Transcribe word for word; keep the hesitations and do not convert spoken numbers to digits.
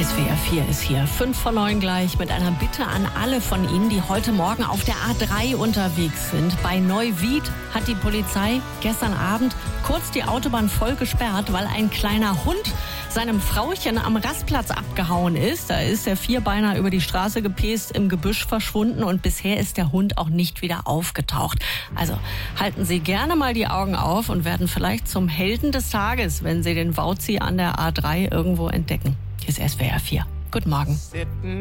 S W R vier ist hier. Fünf vor neun gleich mit einer Bitte an alle von Ihnen, die heute Morgen auf der A drei unterwegs sind. Bei Neuwied hat die Polizei gestern Abend kurz die Autobahn voll gesperrt, weil ein kleiner Hund seinem Frauchen am Rastplatz abgehauen ist. Da ist der Vierbeiner über die Straße gepäst, im Gebüsch verschwunden und bisher ist der Hund auch nicht wieder aufgetaucht. Also halten Sie gerne mal die Augen auf und werden vielleicht zum Helden des Tages, wenn Sie den Wauzi an der A drei irgendwo entdecken. Hier ist S W R vier. Guten Morgen.